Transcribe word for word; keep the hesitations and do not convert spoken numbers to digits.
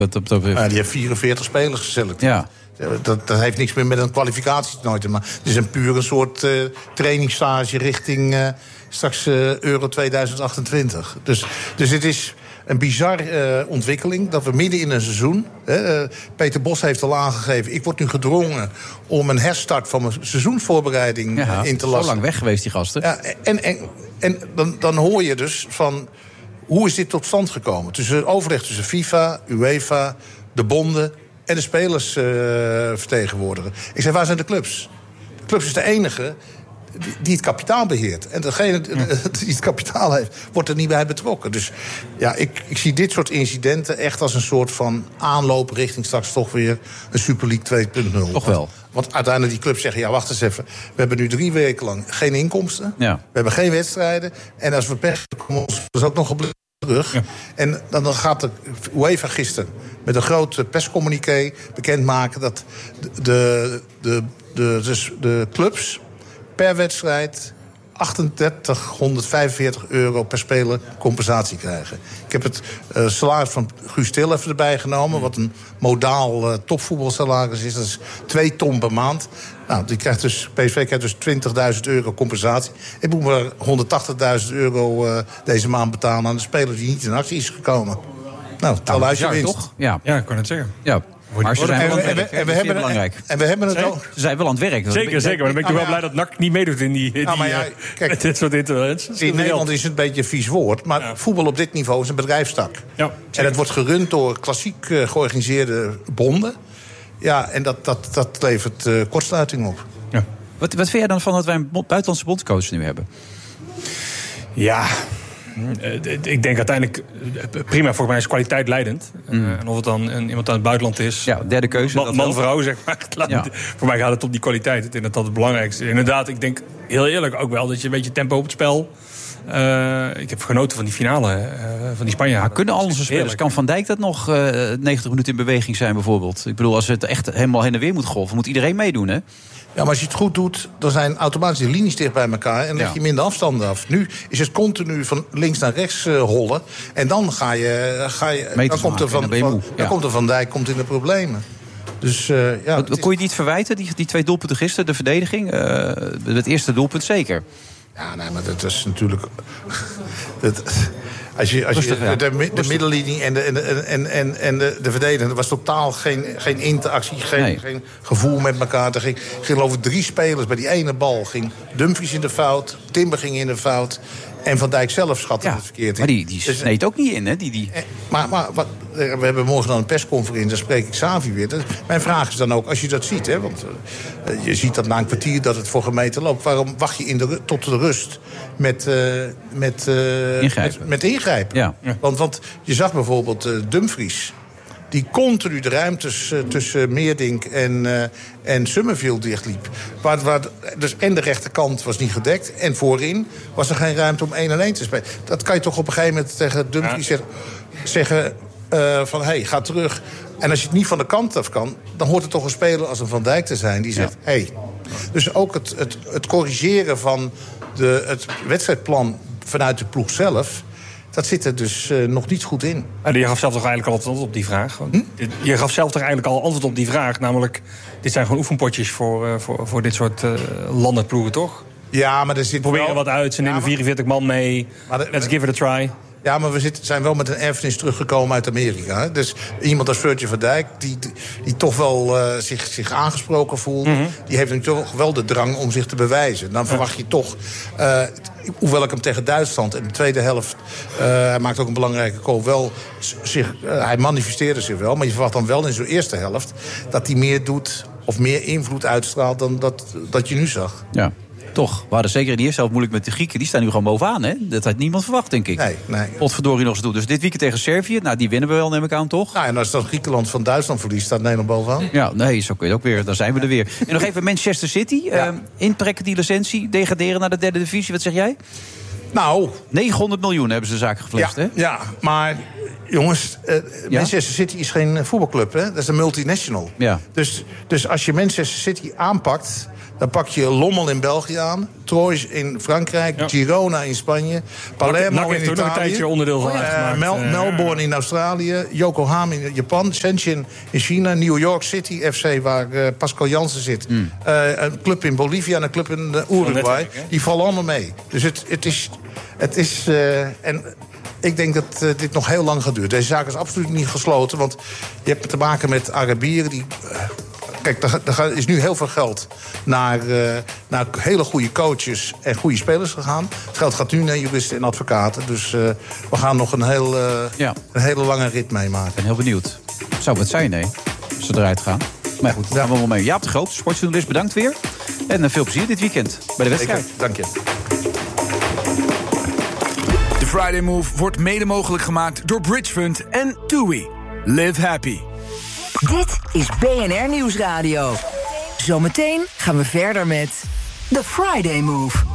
Dat, dat, dat heeft... ja, die heeft vierenveertig spelers geselecteerd. Ja. Dat, dat heeft niks meer met een kwalificatietoernooi te maken. Het is een puur een soort uh, trainingsstage richting uh, straks uh, Euro tweeduizend achtentwintig. Dus, dus het is een bizar uh, ontwikkeling dat we midden in een seizoen... Hè, uh, Peter Bos heeft al aangegeven... ik word nu gedrongen om een herstart van mijn seizoensvoorbereiding ja, uh, in te lassen. Zo lang weg geweest, die gasten. Ja, en en, en dan, dan hoor je dus van... hoe is dit tot stand gekomen? Tussen overleg tussen FIFA, UEFA, de bonden... en de spelers uh, vertegenwoordigen. Ik zeg, waar zijn de clubs? De clubs is de enige die, die het kapitaal beheert. En degene die het kapitaal heeft, wordt er niet bij betrokken. Dus ja, ik, ik zie dit soort incidenten echt als een soort van aanloop... richting straks toch weer een Super League twee punt nul. Toch wel. Want, want uiteindelijk die clubs zeggen, ja, wacht eens even... we hebben nu drie weken lang geen inkomsten. Ja. We hebben geen wedstrijden. En als we pech komen, ons dus ook nog op terug. Ja. En dan, dan gaat de UEFA gisteren met een groot perscommuniqué bekendmaken... dat de, de, de, de, de, de clubs per wedstrijd achtendertighonderdvijfenveertig euro per speler compensatie krijgen. Ik heb het uh, salaris van Guus Til even erbij genomen... wat een modaal uh, topvoetbalsalaris is. Dat is twee ton per maand. Nou, die krijgt dus, P S V krijgt dus twintigduizend euro compensatie. Ik moet maar honderdtachtigduizend euro uh, deze maand betalen... aan de speler die niet in actie is gekomen. Nou, tel uit je winst. Toch? Ja. ja, ik kan het zeggen. Ja. Maar ze zijn wel aan het werk. En we hebben belangrijk. En we hebben het ook. Ze zijn wel aan het werk. Zeker, zeker. Maar dan ben ik toch wel blij dat N A C niet meedoet in die, nou, die ja, kijk, dit soort interventies. In Nederland is het een beetje een vies woord. Maar ja. voetbal op dit niveau is een bedrijfstak. Ja, en het wordt gerund door klassiek uh, georganiseerde bonden. Ja, en dat, dat, dat levert uh, kortsluiting op. Ja. Wat, wat vind jij dan van dat wij een buitenlandse bondscoach nu hebben? Ja... Ik denk uiteindelijk, prima, voor mij is kwaliteit leidend. Mm. Uh, en of het dan een, iemand uit het buitenland is... Ja, derde keuze. Man, man vrouw, zeg maar. Ja. Voor mij gaat het om die kwaliteit. Ik denk dat dat het belangrijkste is. Inderdaad, ik denk heel eerlijk ook wel... dat je een beetje tempo op het spel... Uh, ik heb genoten van die finale, uh, van die Spanjaarden. Maar kunnen al onze spelers, heerlijk. Kan Van Dijk dat nog uh, negentig minuten in beweging zijn bijvoorbeeld? Ik bedoel, als het echt helemaal heen en weer moet golven... moet iedereen meedoen, hè? Ja, maar als je het goed doet, dan zijn automatisch de linies dicht bij elkaar... en leg je ja. minder afstanden af. Nu is het continu van links naar rechts uh, hollen... en dan ga je... Ga je dan komt er van, van, dan ja. komt er Van Dijk komt in de problemen. Dus, uh, ja, Wat, kon je het niet verwijten, die, die twee doelpunten gisteren, de verdediging? Uh, het eerste doelpunt zeker. Ja, nee, maar dat is natuurlijk... dat, als je, als je, Rustig, ja. de, de middenlinie en de, en, en, en, en de, de verdediger... er was totaal geen, geen interactie, geen, nee. geen gevoel met elkaar. Er ging, ging over drie spelers bij die ene bal. Ging Dumfries in de fout, Timber ging in de fout... en Van Dijk zelf schatte ja, het verkeerd in. Maar die, die dus, sneed ook niet in, hè? Die, die... Maar, maar wat, we hebben morgen dan een persconferentie... daar spreek ik Xavi weer. Dus mijn vraag is dan ook, als je dat ziet... Hè, want uh, je ziet dat na een kwartier dat het voor gemeten loopt... waarom wacht je in de, tot de rust met, uh, met, uh, ingrijpen. met, met ingrijpen? Ja. Want, want je zag bijvoorbeeld uh, Dumfries... die continu de ruimtes uh, tussen Meerdink en, uh, en Summerfield dichtliep. Waar, waar, dus en de rechterkant was niet gedekt... en voorin was er geen ruimte om één en één te spelen. Dat kan je toch op een gegeven moment tegen Dumfries ja. zeggen... zeggen uh, van, hé, hey, ga terug. En als je het niet van de kant af kan... dan hoort het toch een speler als een Van Dijk te zijn... die zegt, hé. Ja. Hey. Dus ook het, het, het corrigeren van de, het wedstrijdplan vanuit de ploeg zelf... dat zit er dus uh, nog niet goed in. En je gaf zelf toch eigenlijk al antwoord op die vraag? Hm? Je gaf zelf toch eigenlijk al antwoord op die vraag. Namelijk, dit zijn gewoon oefenpotjes voor, uh, voor, voor dit soort uh, landenploegen, toch? Ja, maar er zit Proberen wel... wat uit, ze nemen ja, maar... vierenveertig man mee. De... Let's give it a try. Ja, maar we zitten, zijn wel met een erfenis teruggekomen uit Amerika. Hè? Dus iemand als Virgil van Dijk, die, die, die toch wel uh, zich, zich aangesproken voelt... Mm-hmm. die heeft natuurlijk toch wel de drang om zich te bewijzen. Dan verwacht je toch... Uh, hoewel ik hem tegen Duitsland in de tweede helft... Uh, hij maakt ook een belangrijke goal, wel zich, uh, hij manifesteerde zich wel... maar je verwacht dan wel in zo'n eerste helft... dat hij meer doet of meer invloed uitstraalt dan dat, dat je nu zag. Ja. Toch, we hadden zeker in de eerste helft moeilijk met de Grieken. Die staan nu gewoon bovenaan, hè? Dat had niemand verwacht, denk ik. Nee, nee. Potverdorie nog eens doen. Dus dit weekend tegen Servië, nou, die winnen we wel, neem ik aan, toch? Nou, en als dan Griekenland van Duitsland verliest, staat Nederland bovenaan. Ja, nee, zo kun je ook weer. Dan zijn we er weer. En nog even Manchester City. Ja. Uh, intrekken die licentie, degraderen naar de derde divisie. Wat zeg jij? Nou... negenhonderd miljoen hebben ze de zaak geflasht, ja, hè? Ja, maar jongens, uh, ja? Manchester City is geen voetbalclub, hè? Dat is een multinational. Ja. Dus, dus als je Manchester City aanpakt... dan pak je Lommel in België aan, Troyes in Frankrijk, ja. Girona in Spanje, Palermo in Italië. Ook nog een tijdje onderdeel van uh, Mel- uh, Melbourne in Australië, Yokohama in Japan, Shenzhen in China, New York City F C waar uh, Pascal Jansen zit. Mm. Uh, een club in Bolivia en een club in uh, Uruguay. Die vallen allemaal mee. Dus het, het is... Het is uh, en ik denk dat uh, dit nog heel lang gaat duren. Deze zaak is absoluut niet gesloten, want je hebt te maken met Arabieren die... Uh, Kijk, er is nu heel veel geld naar, uh, naar hele goede coaches en goede spelers gegaan. Het geld gaat nu naar juristen en advocaten. Dus uh, we gaan nog een, heel, uh, ja. een hele lange rit meemaken. Ik ben heel benieuwd. Zou wat zijn, nee, als ze eruit gaan. Maar goed, daar gaan we wel mee. Jaap de Groot, sportjournalist, bedankt weer. En uh, veel plezier dit weekend bij de wedstrijd. Dank je. De Friday Move wordt mede mogelijk gemaakt door Bridgefund en TUI. Live happy. Dit is B N R Nieuwsradio. Zometeen gaan we verder met The Friday Move.